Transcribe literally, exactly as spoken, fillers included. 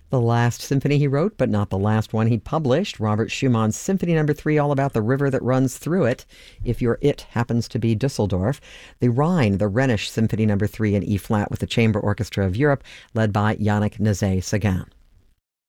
The last symphony he wrote, but not the last one he published. Robert Schumann's Symphony Number Three, all about the river that runs through it, if your it happens to be Dusseldorf. The Rhine, the Rhenish Symphony Number Three in E flat with the Chamber Orchestra of Europe, led by Yannick Nézet-Séguin.